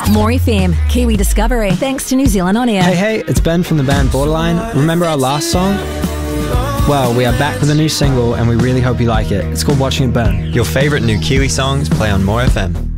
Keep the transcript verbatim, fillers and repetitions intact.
More F M, Kiwi Discovery, thanks to New Zealand On Air. Hey, hey, it's Ben from the band Borderline. Remember our last song? Well, we are back with a new single and we really hope you like it. It's called Watching It Burn. Your favourite new Kiwi songs play on More F M.